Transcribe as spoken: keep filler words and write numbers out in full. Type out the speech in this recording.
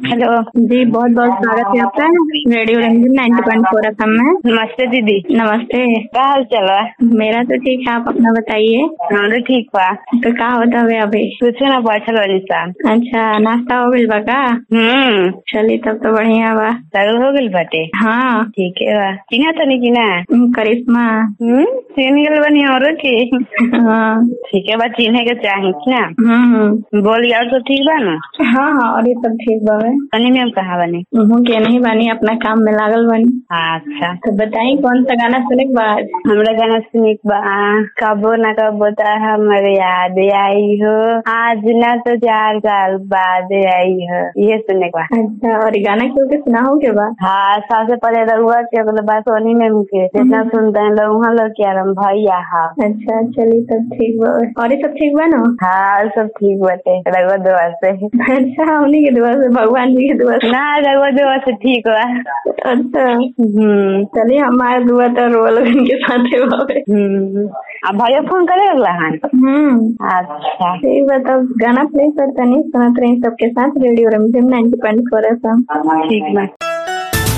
Hello जी, बहुत बहुत स्वागत है आपका रेडियो रंजन नाइन्टी पॉइंट फोर एफ एम में। नमस्ते दीदी। नमस्ते। क्या हाल चल रहा है? मेरा तो ठीक है, आप अपना बताइए। हमारे ठीक बा। तो का होता है अभी? कुछ ना, बैठल वाली सान। अच्छा, नाश्ता हो गइल बा का? हम्म चलिए तब तो बढ़िया बा। चालू हो गइल बाटे। हाँ ठीक है बा। चिन्हा तनी की ना? करिश्मा। हम्म चिन्ह गइल बनी और की। हाँ ठीक है बा, चिन्हे के चाही ना। हम्म बोली और तो ठीक बा ना? हाँ हाँ, और ये सब ठीक बा। तनी में हम कहाँ बनी? हूँ के नहीं बानी, अपना काम में लागल बानी। अच्छा तो बताई कौन सा गाना सुने के बाद? हमरा गाना सुने के बा। कबो ना कबो तो हमारे याद आई हो, आज ना तो चार साल बाद आई हो, ये सुने के बा। अच्छा, और ये गाना क्यों के सुना हो के बाद? हाँ, सबसे पहले रहुआ के अगले बात सोनी में मुके जितना सुनते हैं लोग वहाँ लोग क्या रम भैया। हाँ अच्छा चलिए तब ठीक बा। और ये सब ठीक बा ना? हाँ सब ठीक बाटे, रहुआ दुआ से। अच्छा, हमनी के दुआ से, भगवान जी के दुआ से? ना, रहुआ दुआ से ठीक बा। अच्छा हम्म चलिए, हमारे दुआ तो रोआ लोगन के साथ है बाबे। हम्म अब भैया फोन करे अगला हन। हम्म अच्छा ठीक बा, तब गाना प्ले करता नहीं सुनत रही सबके साथ रेडियो रमझम नाइन्टी पॉइंट फोर एफ एम। ठीक बा।